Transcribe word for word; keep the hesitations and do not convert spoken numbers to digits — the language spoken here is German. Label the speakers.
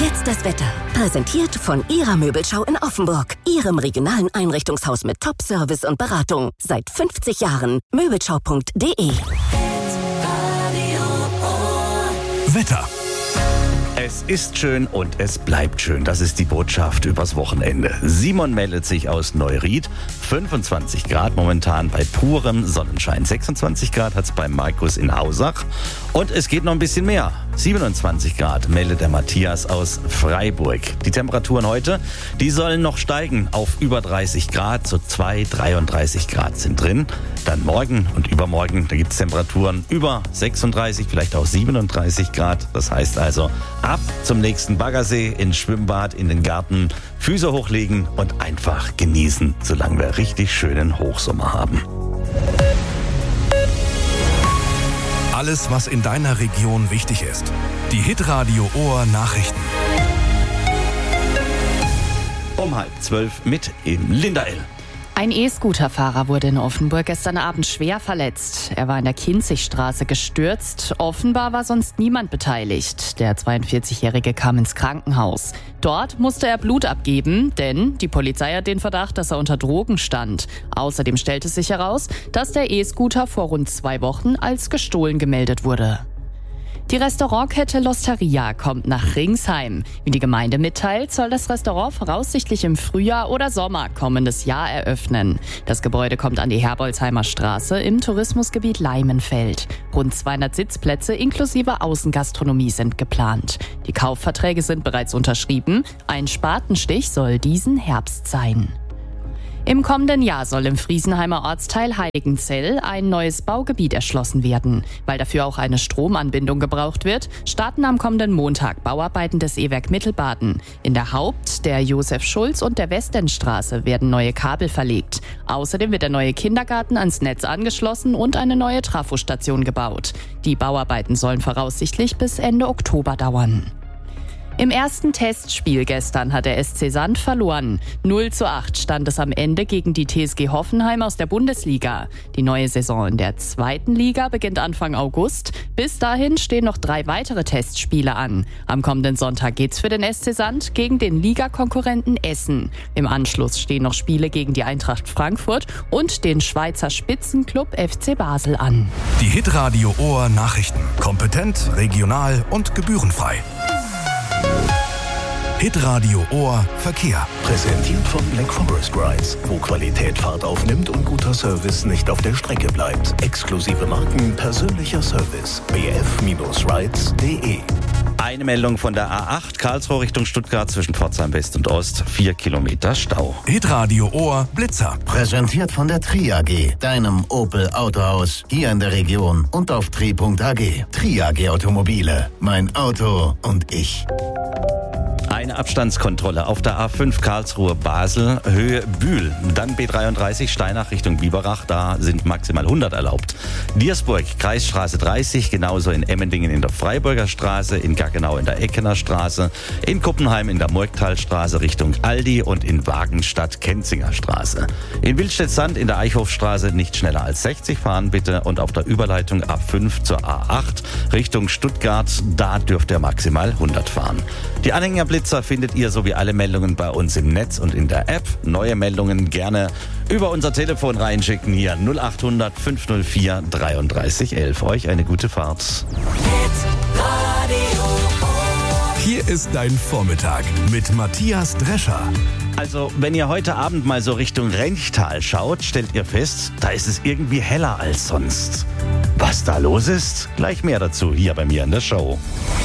Speaker 1: Jetzt das Wetter. Präsentiert von Ihrer Möbelschau in Offenburg. Ihrem regionalen Einrichtungshaus mit Top-Service und Beratung. Seit fünfzig Jahren. Möbelschau punkt de.
Speaker 2: Wetter.
Speaker 3: Es ist schön und es bleibt schön. Das ist die Botschaft übers Wochenende. Simon meldet sich aus Neuried. fünfundzwanzig Grad momentan bei purem Sonnenschein. sechsundzwanzig Grad hat es bei Markus in Hausach. Und es geht noch ein bisschen mehr. siebenundzwanzig Grad meldet der Matthias aus Freiburg. Die Temperaturen heute, die sollen noch steigen auf über dreißig Grad. So zwei, dreiunddreißig Grad sind drin. Dann morgen und übermorgen, da gibt es Temperaturen über sechsunddreißig, vielleicht auch siebenunddreißig Grad. Das heißt also, ab zum nächsten Baggersee, ins Schwimmbad, in den Garten, Füße hochlegen und einfach genießen, solange wir richtig schönen Hochsommer haben.
Speaker 2: Alles, was in deiner Region wichtig ist. Die Hitradio Ohr Nachrichten.
Speaker 3: Um halb zwölf mit in Linda L.
Speaker 4: Ein E-Scooter-Fahrer wurde in Offenburg gestern Abend schwer verletzt. Er war in der Kinzigstraße gestürzt. Offenbar war sonst niemand beteiligt. Der zweiundvierzigjährige kam ins Krankenhaus. Dort musste er Blut abgeben, denn die Polizei hat den Verdacht, dass er unter Drogen stand. Außerdem stellte sich heraus, dass der E-Scooter vor rund zwei Wochen als gestohlen gemeldet wurde. Die Restaurantkette L'Osteria kommt nach Ringsheim. Wie die Gemeinde mitteilt, soll das Restaurant voraussichtlich im Frühjahr oder Sommer kommendes Jahr eröffnen. Das Gebäude kommt an die Herbolzheimer Straße im Tourismusgebiet Leimenfeld. Rund zweihundert Sitzplätze inklusive Außengastronomie sind geplant. Die Kaufverträge sind bereits unterschrieben. Ein Spatenstich soll diesen Herbst sein. Im kommenden Jahr soll im Friesenheimer Ortsteil Heiligenzell ein neues Baugebiet erschlossen werden. Weil dafür auch eine Stromanbindung gebraucht wird, starten am kommenden Montag Bauarbeiten des E-Werk Mittelbaden. In der Haupt-, der Josef-Schulz- und der Westendstraße werden neue Kabel verlegt. Außerdem wird der neue Kindergarten ans Netz angeschlossen und eine neue Trafostation gebaut. Die Bauarbeiten sollen voraussichtlich bis Ende Oktober dauern. Im ersten Testspiel gestern hat der S C Sand verloren. null zu acht stand es am Ende gegen die T S G Hoffenheim aus der Bundesliga. Die neue Saison in der zweiten Liga beginnt Anfang August. Bis dahin stehen noch drei weitere Testspiele an. Am kommenden Sonntag geht's für den S C Sand gegen den Ligakonkurrenten Essen. Im Anschluss stehen noch Spiele gegen die Eintracht Frankfurt und den Schweizer Spitzenklub F C Basel an.
Speaker 2: Die Hitradio Ohr Nachrichten. Kompetent, regional und gebührenfrei. Hitradio Ohr Verkehr.
Speaker 5: Präsentiert von Black Forest Rides, wo Qualität Fahrt aufnimmt und guter Service nicht auf der Strecke bleibt. Exklusive Marken, persönlicher Service. b f Rides punkt de.
Speaker 3: Eine Meldung von der A acht, Karlsruhe Richtung Stuttgart zwischen Pforzheim West und Ost, vier Kilometer Stau.
Speaker 2: Hitradio Ohr Blitzer.
Speaker 6: Präsentiert von der Tri A G, deinem Opel Autohaus, hier in der Region und auf tri punkt a g. Tri A G Automobile, mein Auto und ich.
Speaker 3: Eine Abstandskontrolle auf der A fünf Karlsruhe-Basel, Höhe Bühl. Dann B dreiunddreißig Steinach Richtung Biberach, da sind maximal hundert erlaubt. Diersburg, Kreisstraße dreißig, genauso in Emmendingen in der Freiburger Straße, in Gaggenau in der Eckener Straße, in Kuppenheim in der Murgtalstraße Richtung Aldi und in Wagenstadt Kenzinger Straße. In Wildstedt-Sand in der Eichhofstraße nicht schneller als sechzig fahren bitte und auf der Überleitung A fünf zur A acht Richtung Stuttgart, da dürft ihr maximal hundert fahren. Die Anhängerblitzer findet ihr sowie alle Meldungen bei uns im Netz und in der App. Neue Meldungen gerne über unser Telefon reinschicken hier null acht hundert fünf null vier dreiunddreißig elf. Euch eine gute Fahrt.
Speaker 2: Hier ist dein Vormittag mit Matthias Drescher.
Speaker 3: Also, wenn ihr heute Abend mal so Richtung Renchtal schaut, stellt ihr fest, da ist es irgendwie heller als sonst. Was da los ist? Gleich mehr dazu hier bei mir in der Show.